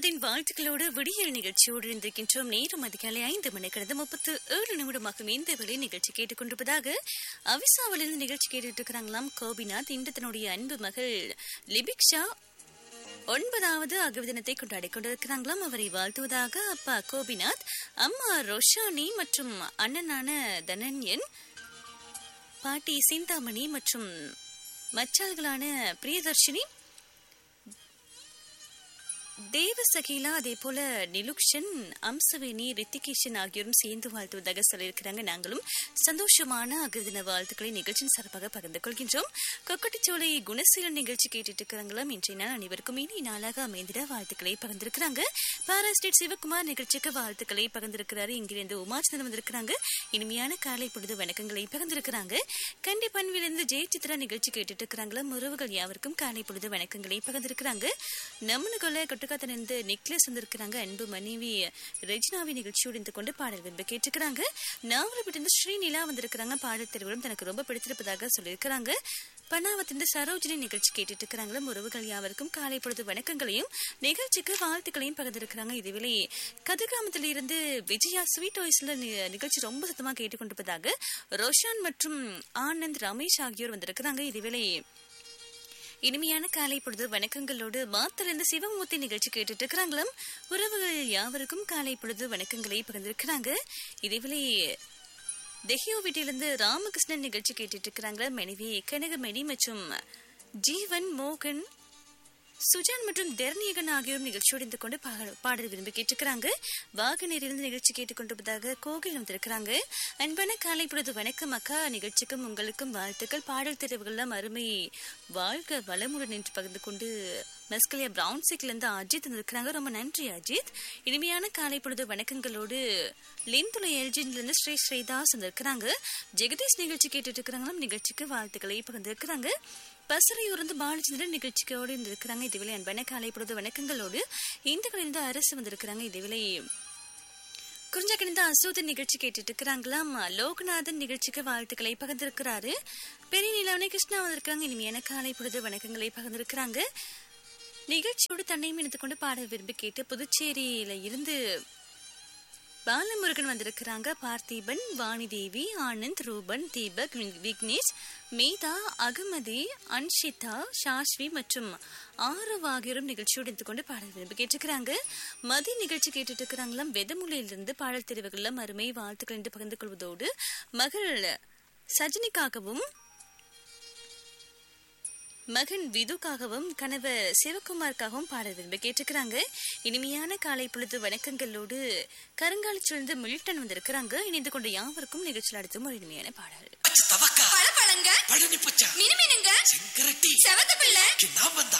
உறவுகளின் வாழ்த்துக்களோடு விடியல் நிகழ்ச்சியோடு இருந்திருக்கின்றோம். நேரம் அதிகாலை 5 மணி கடந்து 37 நிமிடமாகும் இந்த வேளை நிகழ்ச்சி கேட்டுக்கொண்டிருப்பதாக அவிசாவிலிருந்து நிகழ்ச்சி கேட்டுட்டு இருக்கிறாங்களாம் கோபிநாத். இன்று தன்னுடைய அன்பு மகள் லிபிக்ஷா 9வது அகவை தினத்தை கொண்டாடி கொண்டிருக்கிறாங்களாம். அவரை வாழ்த்துவதாக அப்பா கோபிநாத், அம்மா ரோஷானி மற்றும் அண்ணனான தனன்யன், பாட்டி சிந்தாமணி மற்றும் மச்சாள்களான பிரியதர்ஷினி, தேவசகீலா, அதே போல நிலுக்ஷன், அம்சவேணி, ரித்திகேஷன் ஆகியோரும் சேர்ந்து வாழ்த்துவதாக சொல்லியிருக்கிறாங்க. நாங்களும் சந்தோஷமான அகதின வாழ்த்துக்களை நிகழ்ச்சியின் சார்பாக பகிர்ந்து கொள்கின்றோம். கொக்கட்டிச்சோலை குணசீலன் நிகழ்ச்சி கேட்டுட்டு இருக்கிறாங்களாம். இன்றைய நாள் அனைவருக்கும் இனி நாளாக அமைந்திட வாழ்த்துக்களை பகிர்ந்திருக்கிறாங்க. பாராஸ்டேட் சிவகுமார் நிகழ்ச்சிக்கு வாழ்த்துக்களை பகிர்ந்திருக்கிறாரு. இங்கிருந்து உமாச்சந்திரன் வந்திருக்கிறாங்க. இனிமையான காலை பொழுது வணக்கங்களை பகிர்ந்திருக்கிறாங்க. கண்டி பண்பிலிருந்து ஜெயசித்ரா நிகழ்ச்சி கேட்டுட்டு இருக்கிறாங்களாம். உறவுகள் யாருக்கும் காலை பொழுது வணக்கங்களை பகிர்ந்திருக்கிறாங்க. நம்மளுக்குள்ள கட்டுக்காத்திலிருந்து நிக்லஸ் வந்திருக்கிறாங்க. அன்பு மனைவி ரெஜினாவி நிகழ்ச்சியோடு இருந்து கொண்டு பாடல் விரும்ப கேட்டுக்கிறாங்க. நாவலப்பட்டிருந்து ஸ்ரீநிலா வந்திருக்கிறாங்க. பாடல் தெரிவிலும் தனக்கு ரொம்ப பிடித்திருப்பதாக சொல்லியிருக்கிறாங்க. பனாவத்திலிருந்து சரோஜினி நிகழ்ச்சி கேட்டுட்டு இருக்கிறாங்களா. உறவுகள் யாவருக்கும் காலை பொழுது வணக்கங்களையும் நிகழ்ச்சிக்கு வாழ்த்துக்களையும் பகிர்ந்திருக்கிறாங்க. இதுவேளை கதிர்காமத்தில இருந்து விஜயா ஸ்வீட் வாய்ஸ்ல நிகழ்ச்சி ரொம்ப சத்தமா கேட்டுக்கொண்டிருப்பதாக ரோஷான் மற்றும் ஆனந்த், ரமேஷ் ஆகியோர் வந்திருக்கிறாங்க. இதுவேளை இனிமையான காலை பொழுது வணக்கங்களோடு மாத்திலிருந்து சிவமூர்த்தி நிகழ்ச்சி கேட்டுட்டு இருக்கிறாங்களாம். உறவுகள் யாவருக்கும் காலை பொழுது வணக்கங்களை பகிர்ந்திருக்கிறாங்க. இதேவேளை தெஹியோ வீட்டிலிருந்து ராமகிருஷ்ணன் நிகழ்ச்சி கேட்டுட்டு இருக்கிறாங்க. மனைவி கனகமணி மற்றும் ஜீவன், மோகன், சுஜான் மற்றும் தெர்னியகன் ஆகியோரும் நிகழ்ச்சியோடு இருந்து கொண்டு பாடல் விரும்பி கேட்டுக்கிறாங்க. வாகனேரிலிருந்து நிகழ்ச்சி கேட்டுக்கொண்டிருப்பதாக கோகில் வந்திருக்கிறாங்க. அன்பான காலை பொழுது வணக்கம் அக்கா, நிகழ்ச்சிக்கும் உங்களுக்கும் வாழ்த்துக்கள். பாடல் தெரிவுகள்லாம் அருமை, வாழ்க வளமுடன் என்று பகிர்ந்து கொண்டு மஸ்கலியா பிரவுன் சைக்கிள் இருந்து அஜித் வந்திருக்கிறாங்க. ரொம்ப நன்றி அஜித். இனிமையான காலை பொழுது வணக்கங்களோடு லிந்துளை எல்ஜின்ல ஸ்ரீ ஸ்ரீதாஸ் வந்திருக்கிறாங்க. ஜெகதீஷ் நிகழ்ச்சி கேட்டுட்டு இருக்கிறாங்களாம். நிகழ்ச்சிக்கு வாழ்த்துக்களை பகிர்ந்திருக்கிறாங்க. பசறையூர்ந்து பாலச்சந்திரன் நிகழ்ச்சியோடு இருந்திருக்கிறாங்க. இதுவேளை அன்பான காலை பொழுது வணக்கங்களோடு இந்துக்களிலிருந்து அரசு வந்திருக்கிறாங்க. இதுவேளை குறிஞ்சாக்கிலிருந்து அசோதன் நிகழ்ச்சி கேட்டுட்டு இருக்கிறாங்களாம். லோகநாதன் நிகழ்ச்சிக்கு வாழ்த்துக்களை பகிர்ந்திருக்கிறாரு. பெரிய நிலவனை கிருஷ்ணா வந்திருக்காங்க. இனிமையான காலை பொழுது வணக்கங்களை பகிர்ந்திருக்கிறாங்க. நிகழ்ச்சியோடு தன்னையும் இணைத்துக் கொண்டு பாட விரும்பி கேட்டு புதுச்சேரியில இருந்து பாலமுருகன் வந்திருக்கிறாங்க. பார்த்திபன், வாணிதேவி, ஆனந்த், ரூபன், தீபக், விக்னேஷ், மீதா, அகமதி, அன்ஷிதா, சாஸ்வி மற்றும் ஆரவ் ஆகியோரும் நிகழ்ச்சியோடு எடுத்துக்கொண்டு பாடல் விரும்பி கேட்டுக்கிறாங்க. மதி நிகழ்ச்சி கேட்டுட்டு இருக்கிறாங்களாம். வெதமுலையிலிருந்து பாடல் தெரிவுகள்லாம் அருமை வாழ்த்துக்கள் என்று பகிர்ந்து கொள்வதோடு மகள் சஜினிக்காகவும் மகன் விதுக்காகவும் கணவர் சிவகுமாருக்காகவும் பாடல் விரும்பி கேட்டுக்கிறாங்க. இனிமையான காலை பொழுது வணக்கங்களோடு கருங்காலிச்சிலிருந்து மில்டன் வந்திருக்கிறாங்க. இணைந்து கொண்டு யாவருக்கும் நிகழ்ச்சியில் அடுத்தும் ஒரு இனிமையான பாடல்.